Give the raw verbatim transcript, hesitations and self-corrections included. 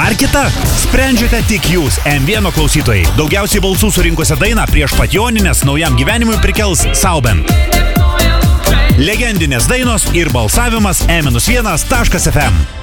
dar kita? Sprendžiate tik jūs, M vieno klausytojai. Daugiausiai balsų surinkusią dainą prieš pat Jonines naujam gyvenimui prikels Sauben. Legendinės dainos ir balsavimas e vienas taškas ef em.